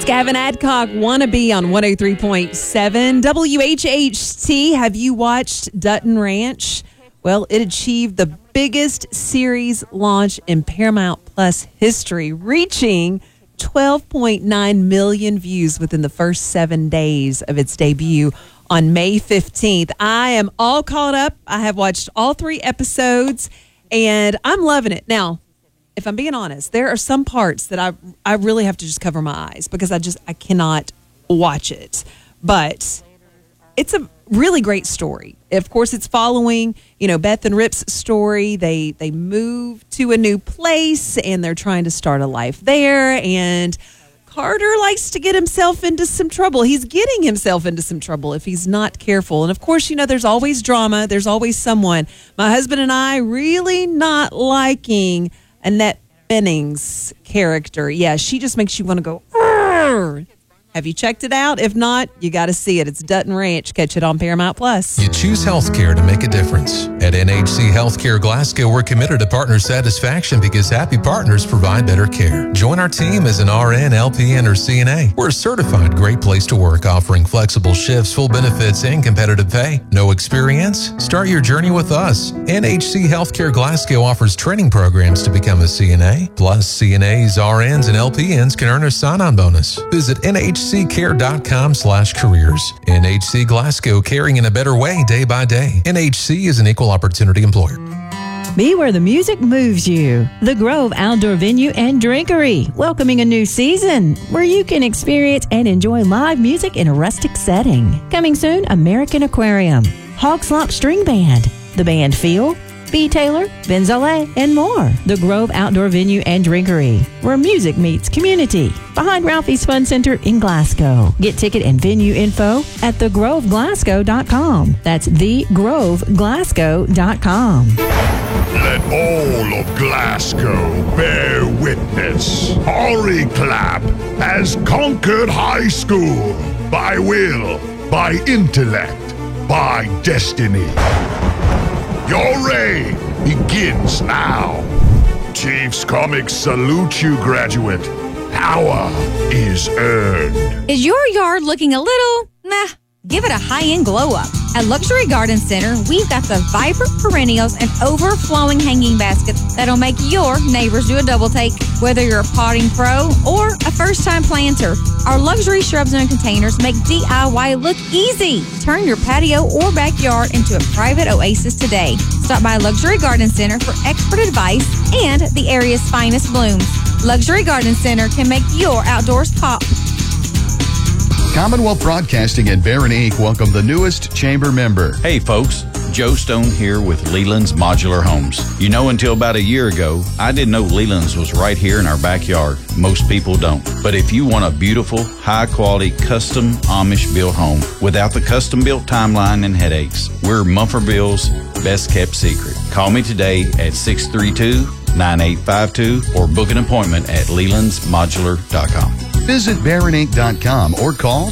It's Gavin Adcock, Wannabe on 103.7 WHHT. Have you watched Dutton Ranch? Well, it achieved the biggest series launch in Paramount Plus history, reaching 12.9 million views within the first 7 days of its debut on May 15th. I am all caught up. I have watched all 3 episodes, and I'm loving it. Now, if I'm being honest, there are some parts that I really have to just cover my eyes because I cannot watch it. But it's a really great story. Of course, it's following, Beth and Rip's story. They move to a new place and they're trying to start a life there. And Carter likes to get himself into some trouble. He's getting himself into some trouble if he's not careful. And of course, there's always drama. There's always someone. My husband and I really not liking Annette Bening's character. Yeah, she just makes you want to go, "Arr!" Have you checked it out? If not, you got to see it. It's Dutton Ranch. Catch it on Paramount Plus. You choose healthcare to make a difference. At NHC Healthcare Glasgow, we're committed to partner satisfaction because happy partners provide better care. Join our team as an RN, LPN, or CNA. We're a certified great place to work, offering flexible shifts, full benefits, and competitive pay. No experience? Start your journey with us. NHC Healthcare Glasgow offers training programs to become a CNA. Plus, CNAs, RNs, and LPNs can earn a sign-on bonus. Visit nhccare.com/careers. NHC Glasgow, caring in a better way day by day. NHC is an equal opportunity employer. Be where the music moves you. The Grove Outdoor Venue and Drinkery, welcoming a new season where you can experience and enjoy live music in a rustic setting. Coming soon, American Aquarium, Hog Slop String Band, the band Feel, B. Taylor, Benzole, and more. The Grove Outdoor Venue and Drinkery, where music meets community. Behind Ralphie's Fun Center in Glasgow. Get ticket and venue info at thegroveglasgow.com. That's thegroveglasgow.com. Let all of Glasgow bear witness. Ari Clapp has conquered high school by will, by intellect, by destiny. Your reign begins now. Chiefs Comics salute you, graduate. Power is earned. Is your yard looking a little meh? Give it a high-end glow-up. At Luxury Garden Center, we've got the vibrant perennials and overflowing hanging baskets that'll make your neighbors do a double take. Whether you're a potting pro or a first-time planter, our luxury shrubs and containers make DIY look easy. Turn your patio or backyard into a private oasis today. Stop by Luxury Garden Center for expert advice and the area's finest blooms. Luxury Garden Center can make your outdoors pop. Commonwealth Broadcasting and Barron Inc. welcome the newest chamber member. Hey folks, Joe Stone here with Leland's Modular Homes. Until about a year ago, I didn't know Leland's was right here in our backyard. Most people don't. But if you want a beautiful, high-quality, custom Amish-built home without the custom-built timeline and headaches, we're Mumfordville's best-kept secret. Call me today at 632-9852 or book an appointment at lelandsmodular.com. Visit barroninc.com or call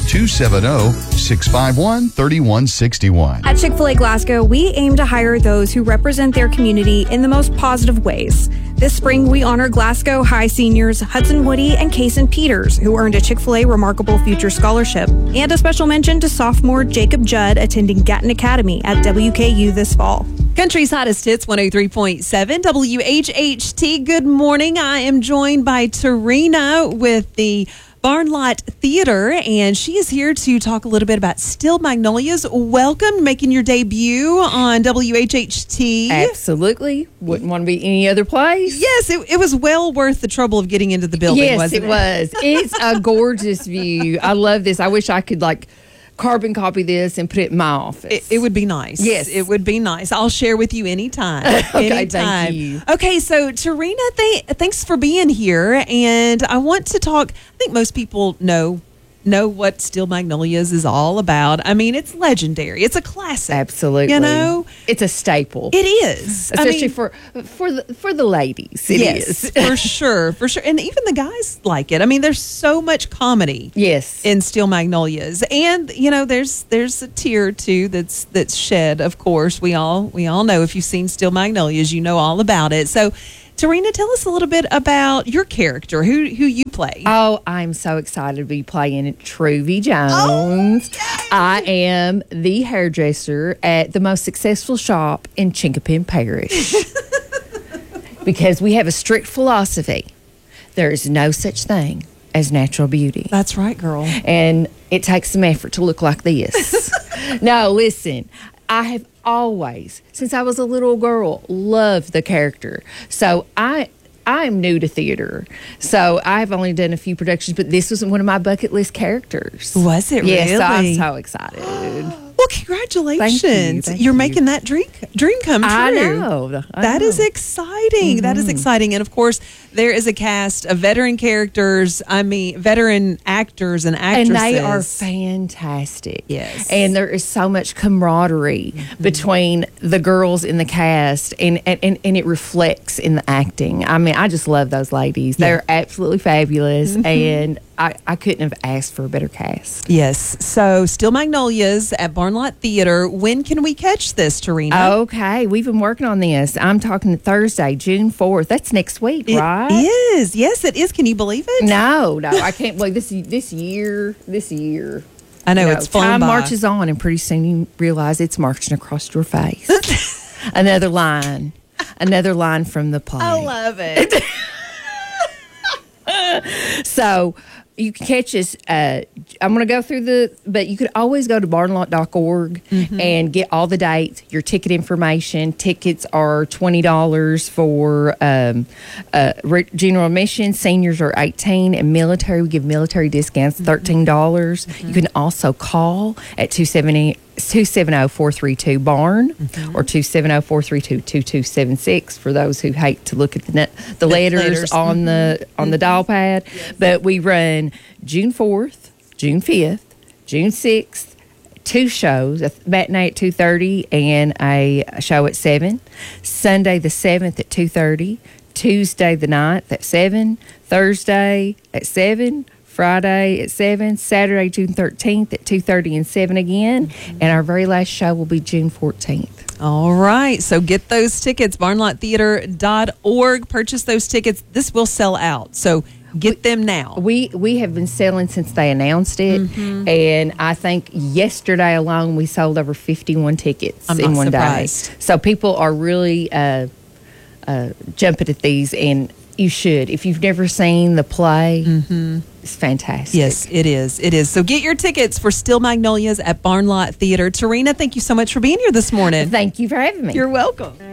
270-651-3161. At Chick-fil-A Glasgow, we aim to hire those who represent their community in the most positive ways. This spring, we honor Glasgow High seniors Hudson Woody and Kason Peters, who earned a Chick-fil-A Remarkable Future Scholarship. And a special mention to sophomore Jacob Judd attending Gatton Academy at WKU this fall. Country's hottest hits, 103.7 WHHT. Good morning. I am joined by Tarina with the Barn Lot Theater, and she is here to talk a little bit about Steel Magnolias. Welcome, making your debut on WHHT. Absolutely. Wouldn't want to be any other place. Yes, it was well worth the trouble of getting into the building, wasn't it? Yes, it was. It's a gorgeous view. I love this. I wish I could, carbon copy this and put it in my office. It would be nice. Yes. It would be nice. I'll share with you anytime. Okay, anytime. thank you. Okay, so Tarina, thanks for being here. And I want to talk, I think most people know what Steel Magnolias is all about. I mean, it's legendary. It's a classic. Absolutely. It's a staple. It is. Especially for the ladies. It is. For sure. And even the guys like it. I mean, there's so much comedy in Steel Magnolias. And, there's a tear or two that's shed, of course. We all know if you've seen Steel Magnolias, you know all about it. So Tarina, tell us a little bit about your character, who you play. Oh, I'm so excited to be playing Truvy Jones. I am the hairdresser at the most successful shop in Chinkapin Parish. Because we have a strict philosophy. There is no such thing as natural beauty. That's right, girl. And it takes some effort to look like this. No, listen, I have always, since I was a little girl, loved the character. So I'm new to theater. So I've only done a few productions, but this was one of my bucket list characters. Was it really? Yes, I'm so excited. Well, congratulations. Thank You're you. making that dream come true. I know. That is exciting. That is exciting. And of course, there is a cast of veteran characters, veteran actors and actresses. And they are fantastic. Yes. And there is so much camaraderie between the girls in the cast, and it reflects in the acting. I mean, I just love those ladies. They're absolutely fabulous, and I couldn't have asked for a better cast. Yes. So, Steel Magnolias at Barnlot Theater. When can we catch this, Tarina? Okay. We've been working on this. I'm talking Thursday, June 4th. That's next week, right? It is. Yes, it is. Can you believe it? No, I can't believe this year. I know, it's flown time by. marches on, and pretty soon you realize it's marching across your face. Another line from the play. I love it. So you can catch us. I'm going to go through but you could always go to barnlot.org and get all the dates, your ticket information. Tickets are $20 for general admission. Seniors are $18, and military, we give military discounts, $13. You can also call at 270-432-BARN or 270-432-2276 for those who hate to look at the letters on the dial pad. But we run June 4th, June 5th, June 6th, 2 shows, a matinee at 2:30 and a show at 7. Sunday the 7th at 2:30, Tuesday the 9th at 7, Thursday at 7, Friday at 7, Saturday, June 13th at 2:30 and 7 again. And our very last show will be June 14th. All right. So get those tickets, barnlottheater.org. Purchase those tickets. This will sell out. So get them now. We have been selling since they announced it. And I think yesterday alone we sold over 51 tickets in one day. So people are really jumping at these, and you should. If you've never seen the play, it's fantastic. Yes, it is. It is. So get your tickets for Steel Magnolias at Barnlot Theater. Tarina, thank you so much for being here this morning. Thank you for having me. You're welcome.